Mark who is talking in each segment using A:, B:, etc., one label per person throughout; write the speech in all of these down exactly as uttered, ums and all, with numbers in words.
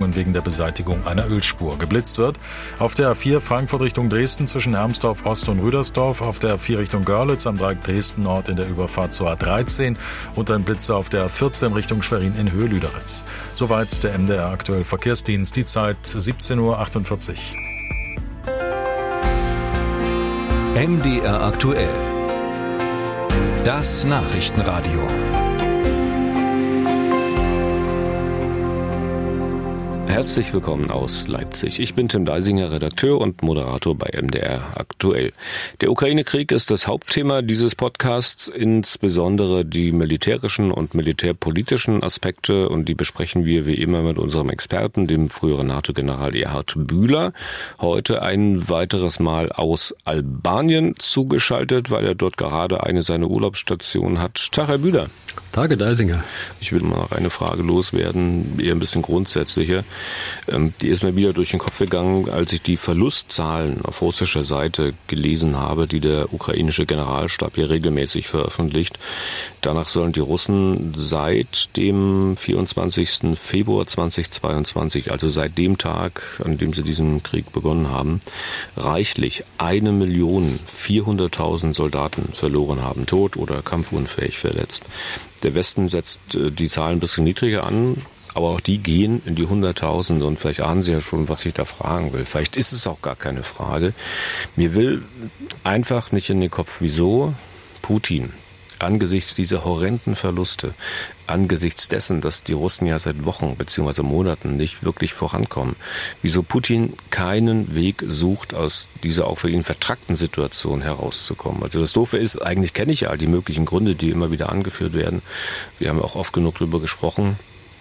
A: Ermittlungen wegen der Beseitigung einer Ölspur. Geblitzt wird auf der A vier Frankfurt Richtung Dresden zwischen Hermsdorf Ost und Rüdersdorf, auf der A vier Richtung Görlitz am Dreieck Dresden Nord in der Überfahrt zur A dreizehn und ein Blitzer auf der A vierzehn Richtung Schwerin in Höhe Lüderitz. Soweit der M D R aktuell Verkehrsdienst, die Zeit siebzehn Uhr achtundvierzig.
B: M D R aktuell. Das Nachrichtenradio.
C: Herzlich willkommen aus Leipzig. Ich bin Tim Deisinger, Redakteur und Moderator bei M D R aktuell. Der Ukraine-Krieg ist das Hauptthema dieses Podcasts, insbesondere die militärischen und militärpolitischen Aspekte, und die besprechen wir wie immer mit unserem Experten, dem früheren NATO-General Erhard Bühler. Heute ein weiteres Mal aus Albanien zugeschaltet, weil er dort gerade eine seiner Urlaubsstationen hat. Tag, Herr Bühler.
D: Tage, Deisinger.
C: Ich will mal noch eine Frage loswerden, eher ein bisschen grundsätzlicher. Die ist mir wieder durch den Kopf gegangen, als ich die Verlustzahlen auf russischer Seite gelesen habe, die der ukrainische Generalstab hier regelmäßig veröffentlicht. Danach sollen die Russen seit dem vierundzwanzigsten Februar zweitausendzweiundzwanzig, also seit dem Tag, an dem sie diesen Krieg begonnen haben, reichlich eine Million vierhunderttausend Soldaten verloren haben, tot oder kampfunfähig verletzt. Der Westen setzt die Zahlen ein bisschen niedriger an, aber auch die gehen in die Hunderttausende, und vielleicht ahnen Sie ja schon, was ich da fragen will. Vielleicht ist es auch gar keine Frage. Mir will einfach nicht in den Kopf, wieso Putin angesichts dieser horrenden Verluste, angesichts dessen, dass die Russen ja seit Wochen bzw. Monaten nicht wirklich vorankommen, wieso Putin keinen Weg sucht, aus dieser auch für ihn vertrackten Situation herauszukommen. Also das Doofe ist, eigentlich kenne ich ja all die möglichen Gründe, die immer wieder angeführt werden. Wir haben auch oft genug darüber gesprochen.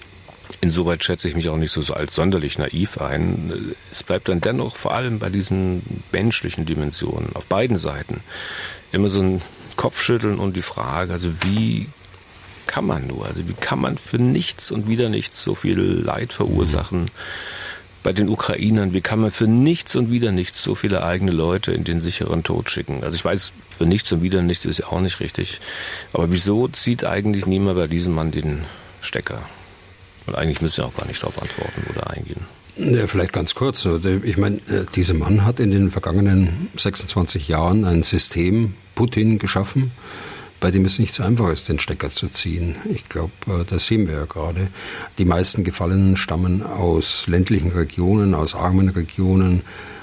C: Insoweit schätze ich mich auch nicht so als sonderlich naiv ein. Es bleibt dann dennoch vor allem bei diesen menschlichen Dimensionen auf beiden Seiten immer so ein Kopfschütteln und die Frage, also wie kann man nur, also wie kann man für nichts und wieder nichts so viel Leid verursachen mhm. bei den Ukrainern, wie kann man für nichts und wieder nichts so viele eigene Leute in den sicheren Tod schicken? Also ich weiß, für nichts und wieder nichts ist ja auch nicht richtig, aber wieso zieht eigentlich niemand bei diesem Mann den Stecker? Und eigentlich müssen wir auch gar nicht darauf antworten oder eingehen.
D: Ja, vielleicht ganz kurz. Ich meine, dieser Mann hat in den vergangenen sechsundzwanzig Jahren ein System Putin geschaffen, bei dem es nicht so einfach ist, den Stecker zu ziehen. Ich glaube, das sehen wir ja gerade. Die meisten Gefallenen stammen aus ländlichen Regionen, aus armen Regionen,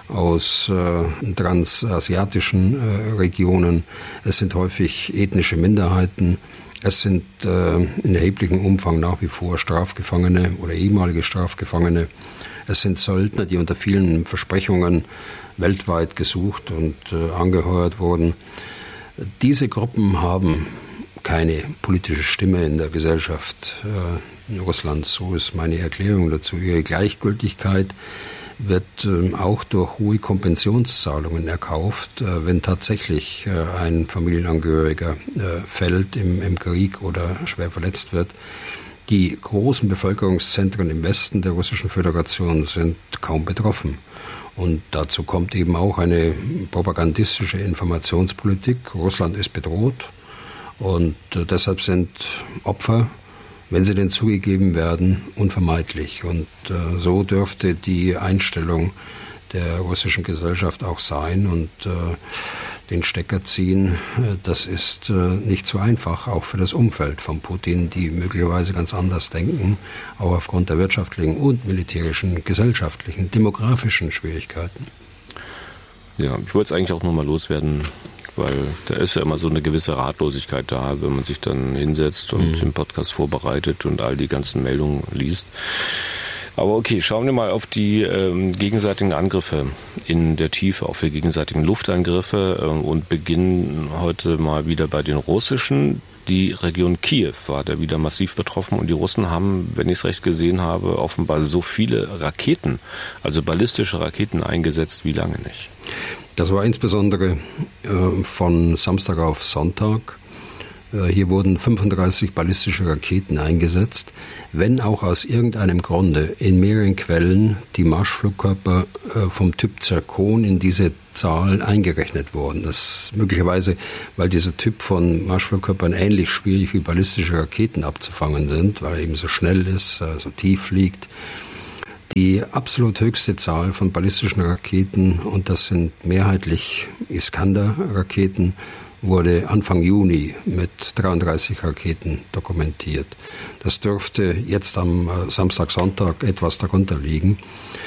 D: aus äh, transasiatischen äh, Regionen. Es sind häufig ethnische Minderheiten. Es sind äh, in erheblichem Umfang nach wie vor Strafgefangene oder ehemalige Strafgefangene. Es sind Söldner, die unter vielen Versprechungen weltweit gesucht und äh, angeheuert wurden. Diese Gruppen haben keine politische Stimme in der Gesellschaft äh, in Russland. So ist meine Erklärung dazu. Ihre Gleichgültigkeit wird äh, auch durch hohe Kompensationszahlungen erkauft, äh, wenn tatsächlich äh, ein Familienangehöriger äh, fällt im, im Krieg oder schwer verletzt wird. Die großen Bevölkerungszentren im Westen der Russischen Föderation sind kaum betroffen. Und dazu kommt eben auch eine propagandistische Informationspolitik. Russland ist bedroht und äh, deshalb sind Opfer, wenn sie denn zugegeben werden, unvermeidlich. Und äh, so dürfte die Einstellung der russischen Gesellschaft auch sein. Und äh, den Stecker ziehen, äh, das ist äh, nicht so einfach, auch für das Umfeld von Putin, die möglicherweise ganz anders denken, auch aufgrund der wirtschaftlichen und militärischen, gesellschaftlichen, demografischen Schwierigkeiten.
C: Ja, ich wollte es eigentlich auch nur mal loswerden, weil da ist ja immer so eine gewisse Ratlosigkeit da, wenn man sich dann hinsetzt und mhm. den Podcast vorbereitet und all die ganzen Meldungen liest. Aber okay, schauen wir mal auf die ähm, gegenseitigen Angriffe in der Tiefe, auf die gegenseitigen Luftangriffe ähm, und beginnen heute mal wieder bei den russischen. Die Region Kiew war da wieder massiv betroffen und die Russen haben, wenn ich es recht gesehen habe, offenbar so viele Raketen, also ballistische Raketen eingesetzt wie lange nicht.
D: Das war insbesondere äh, von Samstag auf Sonntag. Äh, hier wurden fünfunddreißig ballistische Raketen eingesetzt, wenn auch aus irgendeinem Grunde in mehreren Quellen die Marschflugkörper äh, vom Typ Zirkon in diese Zahl eingerechnet wurden. Das ist möglicherweise, weil dieser Typ von Marschflugkörpern ähnlich schwierig wie ballistische Raketen abzufangen sind, weil er eben so schnell ist, äh, so tief fliegt. Die absolut höchste Zahl von ballistischen Raketen, und das sind mehrheitlich Iskander-Raketen, wurde Anfang Juni mit dreiunddreißig Raketen dokumentiert. Das dürfte jetzt am Samstag, Sonntag etwas darunter liegen.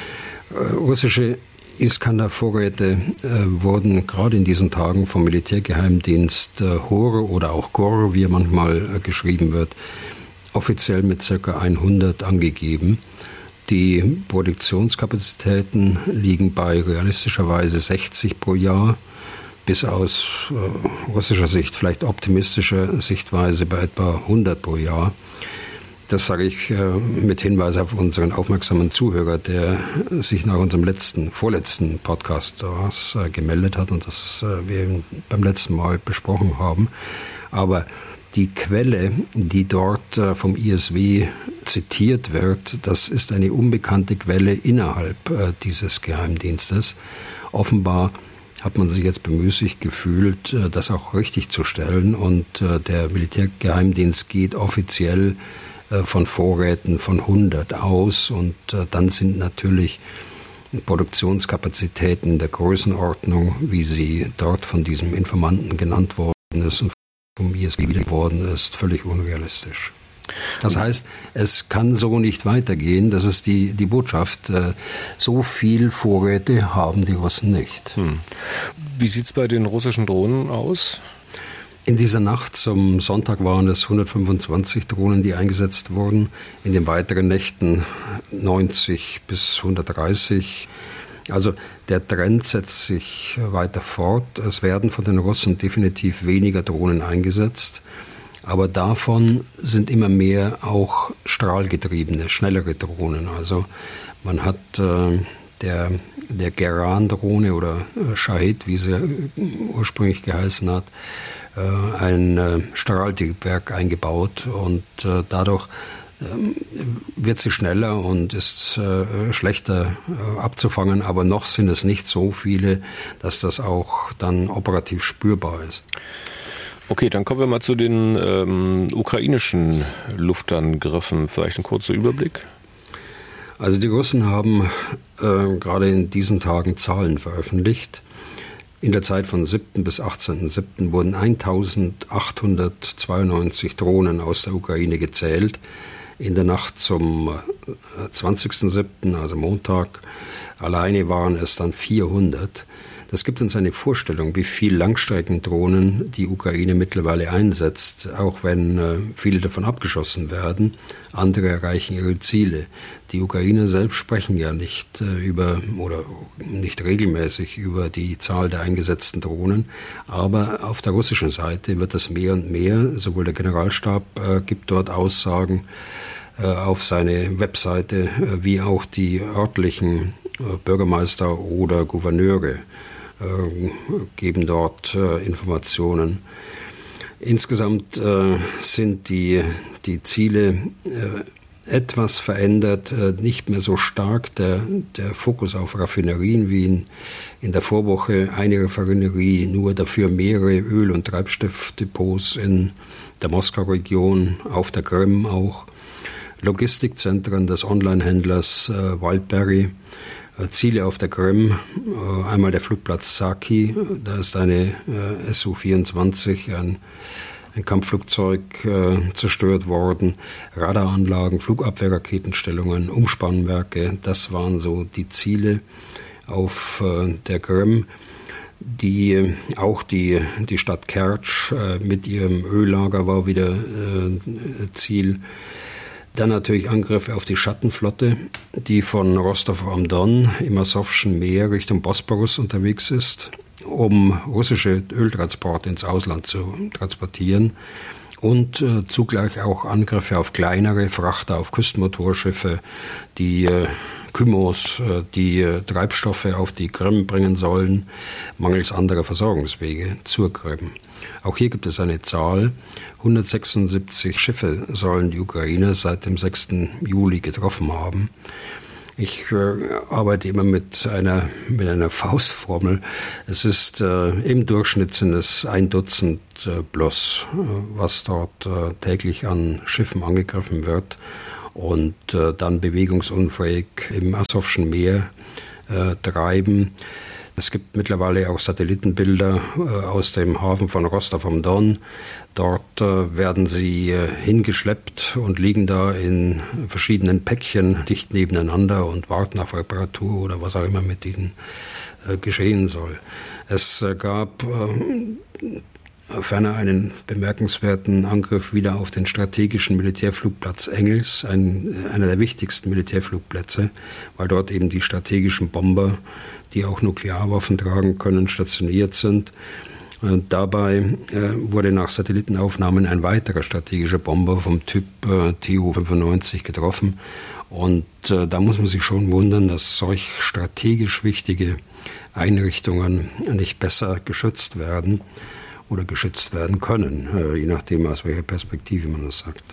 D: Russische Iskander-Vorräte äh, wurden gerade in diesen Tagen vom Militärgeheimdienst äh, H O R oder auch G O R, wie er manchmal äh, geschrieben wird, offiziell mit ca. hundert angegeben. Die Produktionskapazitäten liegen bei realistischerweise sechzig pro Jahr, bis aus äh, russischer Sicht, vielleicht optimistischer Sichtweise bei etwa hundert pro Jahr. Das sage ich äh, mit Hinweis auf unseren aufmerksamen Zuhörer, der sich nach unserem letzten, vorletzten Podcast was, äh, gemeldet hat und das äh, wir beim letzten Mal besprochen haben. Aber die Quelle, die dort äh, vom I S W zitiert wird, das ist eine unbekannte Quelle innerhalb äh, dieses Geheimdienstes. Offenbar hat man sich jetzt bemüßigt gefühlt, äh, das auch richtig zu stellen, und äh, der Militärgeheimdienst geht offiziell von Vorräten von hundert aus, und äh, dann sind natürlich Produktionskapazitäten der Größenordnung, wie sie dort von diesem Informanten genannt worden ist und vom I S W wieder geworden ist, völlig unrealistisch. Das heißt, es kann so nicht weitergehen, das ist die, die Botschaft. Äh, so viel Vorräte haben die Russen nicht.
C: Hm. Wie sieht es bei den russischen Drohnen aus?
D: In dieser Nacht zum Sonntag waren es hundertfünfundzwanzig Drohnen, die eingesetzt wurden. In den weiteren Nächten neunzig bis hundertdreißig. Also der Trend setzt sich weiter fort. Es werden von den Russen definitiv weniger Drohnen eingesetzt. Aber davon sind immer mehr auch strahlgetriebene, schnellere Drohnen. Also man hat äh, der, der Geran-Drohne oder äh, Shahid, wie sie ursprünglich geheißen hat, ein äh, Strahltriebwerk eingebaut, und äh, dadurch äh, wird sie schneller und ist äh, schlechter äh, abzufangen, aber noch sind es nicht so viele, dass das auch dann operativ spürbar ist.
C: Okay, dann kommen wir mal zu den ähm, ukrainischen Luftangriffen. Vielleicht ein kurzer Überblick?
D: Also die Russen haben äh, gerade in diesen Tagen Zahlen veröffentlicht. In der Zeit von siebten bis achtzehnten siebten wurden eintausendachthundertzweiundneunzig Drohnen aus der Ukraine gezählt. In der Nacht zum zwanzigsten siebten, also Montag, alleine waren es dann vierhundert. Das gibt uns eine Vorstellung, wie viel Langstreckendrohnen die Ukraine mittlerweile einsetzt, auch wenn äh, viele davon abgeschossen werden. Andere erreichen ihre Ziele. Die Ukrainer selbst sprechen ja nicht äh, über oder nicht regelmäßig über die Zahl der eingesetzten Drohnen, aber auf der russischen Seite wird das mehr und mehr. Sowohl der Generalstab äh, gibt dort Aussagen äh, auf seine Webseite, äh, wie auch die örtlichen äh, Bürgermeister oder Gouverneure äh, geben dort äh, Informationen. Insgesamt äh, sind die, die Ziele äh, etwas verändert, äh, nicht mehr so stark der, der Fokus auf Raffinerien wie in, in der Vorwoche. Eine Raffinerie, nur dafür mehrere Öl- und Treibstoffdepots in der Moskau-Region, auf der Krim auch. Logistikzentren des Onlinehändlers äh, Wildberry. Ziele auf der Krim, einmal der Flugplatz Saki, da ist eine äh, S U vierundzwanzig, ein, ein Kampfflugzeug, äh, zerstört worden, Radaranlagen, Flugabwehrraketenstellungen, Umspannwerke, das waren so die Ziele auf äh, der Krim. Die, auch die, die Stadt Kertsch äh, mit ihrem Öllager war wieder äh, Ziel. Dann natürlich Angriffe auf die Schattenflotte, die von Rostov am Don im Asowschen Meer Richtung Bosporus unterwegs ist, um russische Öltransporte ins Ausland zu transportieren. Und äh, zugleich auch Angriffe auf kleinere Frachter, auf Küstenmotorschiffe, die äh, Kymos, äh, die äh, Treibstoffe auf die Krim bringen sollen, mangels anderer Versorgungswege zur Krim. Auch hier gibt es eine Zahl. hundertsechsundsiebzig Schiffe sollen die Ukrainer seit dem sechsten Juli getroffen haben. Ich äh, arbeite immer mit einer, mit einer Faustformel. Es ist äh, im Durchschnitt sind es ein Dutzend äh, plus, äh, was dort äh, täglich an Schiffen angegriffen wird. und äh, dann bewegungsunfähig im Asowschen Meer äh, treiben. Es gibt mittlerweile auch Satellitenbilder äh, aus dem Hafen von Rostov am Don. Dort äh, werden sie äh, hingeschleppt und liegen da in verschiedenen Päckchen dicht nebeneinander und warten auf Reparatur oder was auch immer mit ihnen äh, geschehen soll. Es äh, gab äh, ferner einen bemerkenswerten Angriff wieder auf den strategischen Militärflugplatz Engels, ein, einer der wichtigsten Militärflugplätze, weil dort eben die strategischen Bomber, die auch Nuklearwaffen tragen können, stationiert sind. Und dabei äh, wurde nach Satellitenaufnahmen ein weiterer strategischer Bomber vom Typ äh, T U fünfundneunzig getroffen. Und äh, da muss man sich schon wundern, dass solch strategisch wichtige Einrichtungen nicht besser geschützt werden oder geschützt werden können, äh, je nachdem, aus welcher Perspektive man das sagt.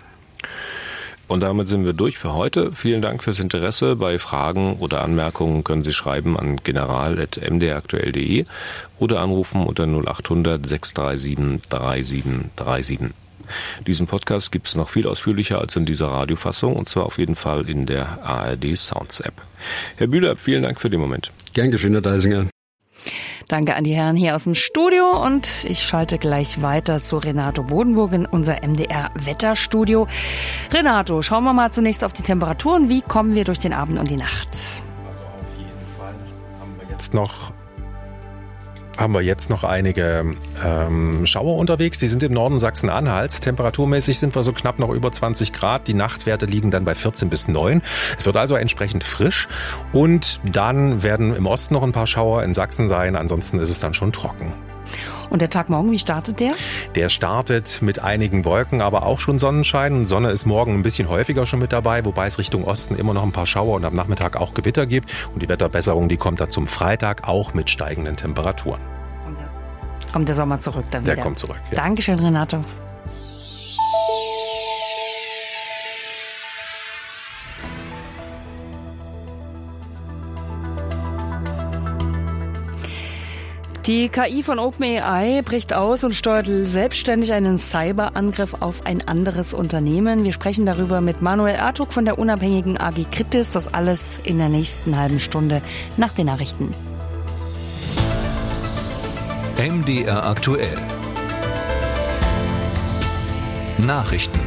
C: Und damit sind wir durch für heute. Vielen Dank fürs Interesse. Bei Fragen oder Anmerkungen können Sie schreiben an general at m d r aktuell punkt d e oder anrufen unter null acht hundert sechs drei sieben drei sieben drei sieben. Diesen Podcast gibt es noch viel ausführlicher als in dieser Radiofassung, und zwar auf jeden Fall in der A R D Sounds App. Herr Bühler, vielen Dank für den Moment.
D: Gern geschehen, Herr Deisinger.
E: Danke an die Herren hier aus dem Studio, und ich schalte gleich weiter zu Renato Bodenburg in unser M D R-Wetterstudio. Renato, schauen wir mal zunächst auf die Temperaturen. Wie kommen wir durch den Abend und die Nacht?
F: Also auf jeden Fall haben wir jetzt noch haben wir jetzt noch einige ähm, Schauer unterwegs. Die sind im Norden Sachsen-Anhalts. Temperaturmäßig sind wir so knapp noch über zwanzig Grad. Die Nachtwerte liegen dann bei vierzehn bis neun. Es wird also entsprechend frisch. Und dann werden im Osten noch ein paar Schauer in Sachsen sein. Ansonsten ist es dann schon trocken.
E: Und der Tag morgen, wie startet der?
F: Der startet mit einigen Wolken, aber auch schon Sonnenschein. Und Sonne ist morgen ein bisschen häufiger schon mit dabei, wobei es Richtung Osten immer noch ein paar Schauer und am Nachmittag auch Gewitter gibt. Und die Wetterbesserung, die kommt dann zum Freitag auch mit steigenden Temperaturen.
E: Kommt der Sommer zurück dann wieder?
F: Der kommt zurück, ja.
E: Dankeschön, Renato. Die K I von OpenAI bricht aus und steuert selbstständig einen Cyberangriff auf ein anderes Unternehmen. Wir sprechen darüber mit Manuel Ertug von der unabhängigen A G Kritis. Das alles in der nächsten halben Stunde nach den Nachrichten.
B: M D R aktuell. Nachrichten.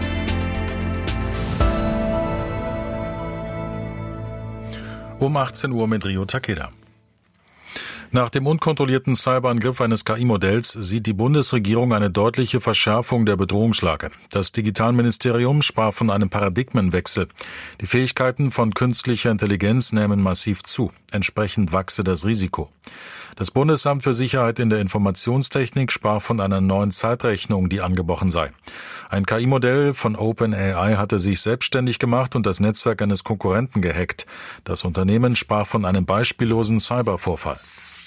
A: Um achtzehn Uhr mit Rio Takeda. Nach dem unkontrollierten Cyberangriff eines K I-Modells sieht die Bundesregierung eine deutliche Verschärfung der Bedrohungslage. Das Digitalministerium sprach von einem Paradigmenwechsel. Die Fähigkeiten von künstlicher Intelligenz nehmen massiv zu. Entsprechend wachse das Risiko. Das Bundesamt für Sicherheit in der Informationstechnik sprach von einer neuen Zeitrechnung, die angebrochen sei. Ein K I-Modell von OpenAI hatte sich selbstständig gemacht und das Netzwerk eines Konkurrenten gehackt. Das Unternehmen sprach von einem beispiellosen Cybervorfall.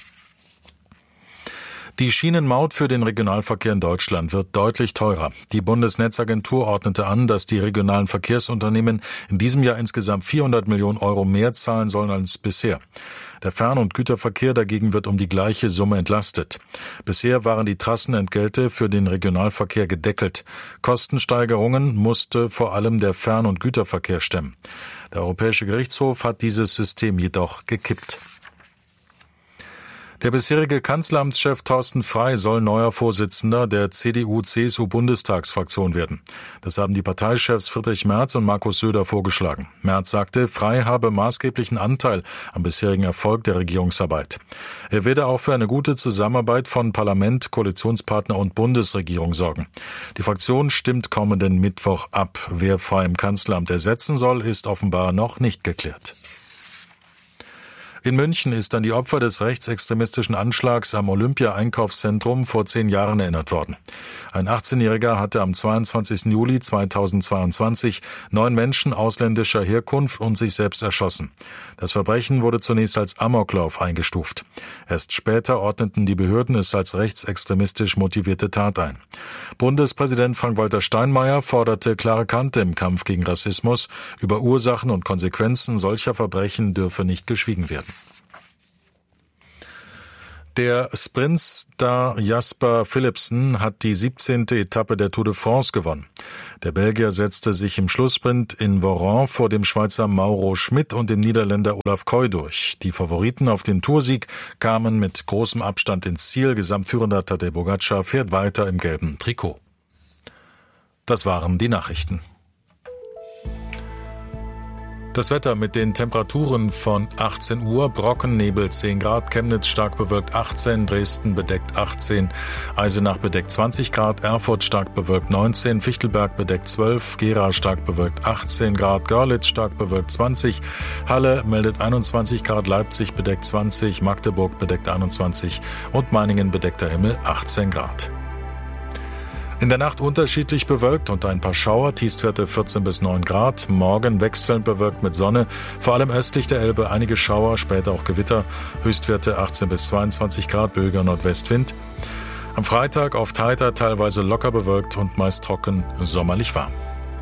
A: Die Schienenmaut für den Regionalverkehr in Deutschland wird deutlich teurer. Die Bundesnetzagentur ordnete an, dass die regionalen Verkehrsunternehmen in diesem Jahr insgesamt vierhundert Millionen Euro mehr zahlen sollen als bisher. Der Fern- und Güterverkehr dagegen wird um die gleiche Summe entlastet. Bisher waren die Trassenentgelte für den Regionalverkehr gedeckelt. Kostensteigerungen musste vor allem der Fern- und Güterverkehr stemmen. Der Europäische Gerichtshof hat dieses System jedoch gekippt. Der bisherige Kanzleramtschef Thorsten Frey soll neuer Vorsitzender der C D U C S U-Bundestagsfraktion werden. Das haben die Parteichefs Friedrich Merz und Markus Söder vorgeschlagen. Merz sagte, Frey habe maßgeblichen Anteil am bisherigen Erfolg der Regierungsarbeit. Er werde auch für eine gute Zusammenarbeit von Parlament, Koalitionspartner und Bundesregierung sorgen. Die Fraktion stimmt kommenden Mittwoch ab. Wer Frey im Kanzleramt ersetzen soll, ist offenbar noch nicht geklärt. In München ist an die Opfer des rechtsextremistischen Anschlags am Olympia-Einkaufszentrum vor zehn Jahren erinnert worden. Ein achtzehnjähriger hatte am zweiundzwanzigsten Juli zweitausendzweiundzwanzig neun Menschen ausländischer Herkunft und sich selbst erschossen. Das Verbrechen wurde zunächst als Amoklauf eingestuft. Erst später ordneten die Behörden es als rechtsextremistisch motivierte Tat ein. Bundespräsident Frank-Walter Steinmeier forderte klare Kante im Kampf gegen Rassismus. Über Ursachen und Konsequenzen solcher Verbrechen dürfe nicht geschwiegen werden. Der Sprintstar Jasper Philipsen hat die siebzehnte Etappe der Tour de France gewonnen. Der Belgier setzte sich im Schlusssprint in Voran vor dem Schweizer Mauro Schmid und dem Niederländer Olaf Koy durch. Die Favoriten auf den Toursieg kamen mit großem Abstand ins Ziel. Gesamtführender Tadej Pogačar fährt weiter im gelben Trikot. Das waren die Nachrichten. Das Wetter mit den Temperaturen von achtzehn Uhr, Brockennebel zehn Grad, Chemnitz stark bewölkt achtzehn, Dresden bedeckt achtzehn, Eisenach bedeckt zwanzig Grad, Erfurt stark bewölkt neunzehn, Fichtelberg bedeckt zwölf, Gera stark bewölkt achtzehn Grad, Görlitz stark bewölkt zwanzig, Halle meldet einundzwanzig Grad, Leipzig bedeckt zwanzig, Magdeburg bedeckt einundzwanzig und Meiningen bedeckter Himmel achtzehn Grad. In der Nacht unterschiedlich bewölkt und ein paar Schauer, Tiefstwerte vierzehn bis neun Grad. Morgen wechselnd bewölkt mit Sonne, vor allem östlich der Elbe einige Schauer, später auch Gewitter. Höchstwerte achtzehn bis zweiundzwanzig Grad, böiger Nordwestwind. Am Freitag oft heiter, teilweise locker bewölkt und meist trocken, sommerlich warm.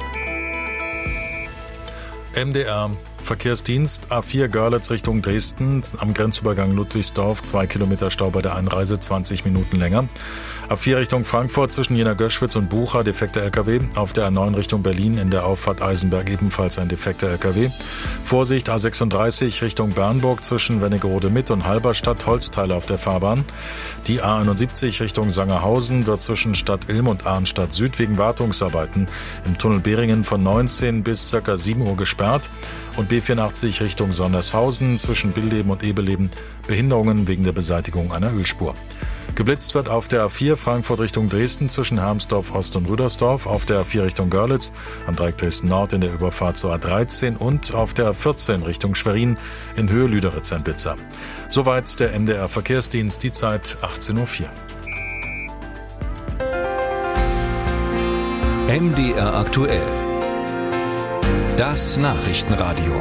A: M D R Verkehrsdienst A vier Görlitz Richtung Dresden, am Grenzübergang Ludwigsdorf, zwei Kilometer Stau bei der Einreise, zwanzig Minuten länger. A vier Richtung Frankfurt zwischen Jena Göschwitz und Bucha, defekter L K W. Auf der A neun Richtung Berlin in der Auffahrt Eisenberg ebenfalls ein defekter L K W. Vorsicht A sechsunddreißig Richtung Bernburg zwischen Wernigerode-Mitt und Halberstadt, Holzteile auf der Fahrbahn. Die A einundsiebzig Richtung Sangerhausen wird zwischen Stadt Ilm und Arnstadt Süd wegen Wartungsarbeiten im Tunnel Beringen von neunzehn bis ca. sieben Uhr gesperrt. Und B vierundachtzig Richtung Sondershausen zwischen Billeben und Ebeleben Behinderungen wegen der Beseitigung einer Ölspur. Geblitzt wird auf der A vier Frankfurt Richtung Dresden zwischen Hermsdorf Ost und Rüdersdorf, auf der A vier Richtung Görlitz, am Dreieck Dresden Nord in der Überfahrt zur A dreizehn und auf der A vierzehn Richtung Schwerin in Höhe Lüderitz ein Blitzer. Soweit der M D R Verkehrsdienst, die Zeit achtzehn Uhr vier.
B: M D R aktuell. Das Nachrichtenradio.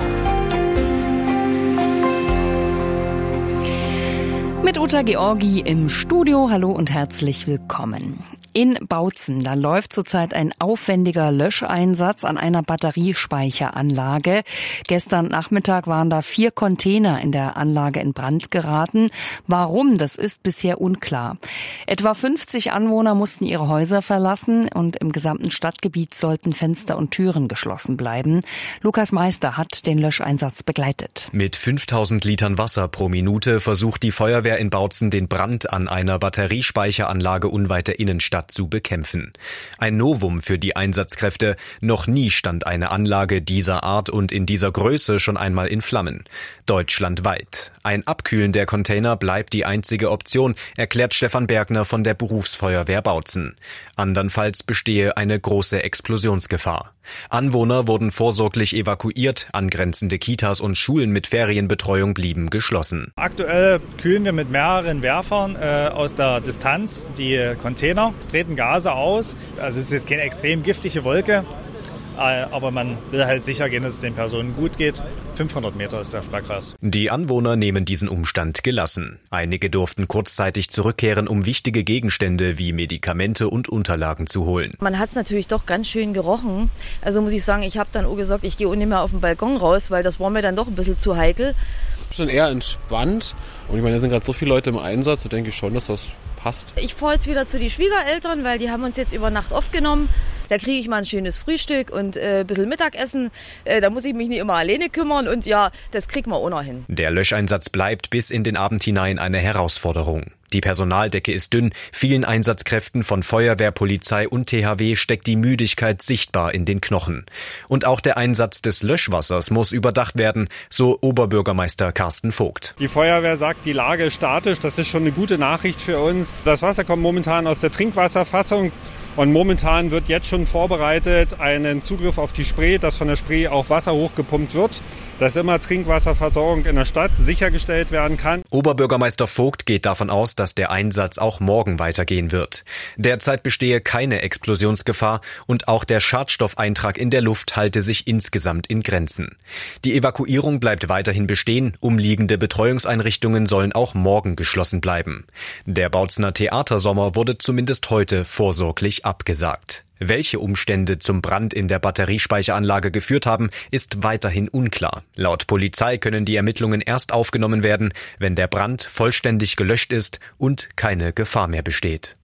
E: Mit Uta Georgi im Studio. Hallo und herzlich willkommen. In Bautzen, da läuft zurzeit ein aufwendiger Löscheinsatz an einer Batteriespeicheranlage. Gestern Nachmittag waren da vier Container in der Anlage in Brand geraten. Warum, das ist bisher unklar. Etwa fünfzig Anwohner mussten ihre Häuser verlassen und im gesamten Stadtgebiet sollten Fenster und Türen geschlossen bleiben. Lukas Meister hat den Löscheinsatz begleitet.
G: Mit fünftausend Litern Wasser pro Minute versucht die Feuerwehr in Bautzen den Brand an einer Batteriespeicheranlage unweit der Innenstadt zu bekämpfen. Ein Novum für die Einsatzkräfte. Noch nie stand eine Anlage dieser Art und in dieser Größe schon einmal in Flammen. Deutschlandweit. Ein Abkühlen der Container bleibt die einzige Option, erklärt Stefan Bergner von der Berufsfeuerwehr Bautzen. Andernfalls bestehe eine große Explosionsgefahr. Anwohner wurden vorsorglich evakuiert, angrenzende Kitas und Schulen mit Ferienbetreuung blieben geschlossen.
H: Aktuell kühlen wir mit mehreren Werfern äh, aus der Distanz die Container. Es treten Gase aus, also es ist jetzt keine extrem giftige Wolke, äh, aber man will halt sicher gehen, dass es den Personen gut geht. fünfhundert Meter ist der Sperrkreis.
G: Die Anwohner nehmen diesen Umstand gelassen. Einige durften kurzzeitig zurückkehren, um wichtige Gegenstände wie Medikamente und Unterlagen zu holen.
I: Man hat es natürlich doch ganz schön gerochen. Also muss ich sagen, ich habe dann auch gesagt, ich gehe auch nicht mehr auf den Balkon raus, weil das war mir dann doch ein bisschen zu heikel.
J: Ich bin eher entspannt und ich meine, da sind gerade so viele Leute im Einsatz, da denke ich schon, dass das passt.
I: Ich fahre jetzt wieder zu den Schwiegereltern, weil die haben uns jetzt über Nacht aufgenommen. Da kriege ich mal ein schönes Frühstück und äh, ein bisschen Mittagessen. Äh, da muss ich mich nicht immer alleine kümmern und ja, das kriegen wir auch noch hin.
G: Der Löscheinsatz bleibt bis in den Abend hinein eine Herausforderung. Die Personaldecke ist dünn, vielen Einsatzkräften von Feuerwehr, Polizei und T H W steckt die Müdigkeit sichtbar in den Knochen. Und auch der Einsatz des Löschwassers muss überdacht werden, so Oberbürgermeister Carsten Vogt.
K: Die Feuerwehr sagt, die Lage ist statisch, das ist schon eine gute Nachricht für uns. Das Wasser kommt momentan aus der Trinkwasserfassung. Und momentan wird jetzt schon vorbereitet einen Zugriff auf die Spree, dass von der Spree auch Wasser hochgepumpt wird, dass immer Trinkwasserversorgung in der Stadt sichergestellt werden kann.
G: Oberbürgermeister Vogt geht davon aus, dass der Einsatz auch morgen weitergehen wird. Derzeit bestehe keine Explosionsgefahr und auch der Schadstoffeintrag in der Luft halte sich insgesamt in Grenzen. Die Evakuierung bleibt weiterhin bestehen, umliegende Betreuungseinrichtungen sollen auch morgen geschlossen bleiben. Der Bautzener Theatersommer wurde zumindest heute vorsorglich abgesagt. Welche Umstände zum Brand in der Batteriespeicheranlage geführt haben, ist weiterhin unklar. Laut Polizei können die Ermittlungen erst aufgenommen werden, wenn der Brand vollständig gelöscht ist und keine Gefahr mehr besteht.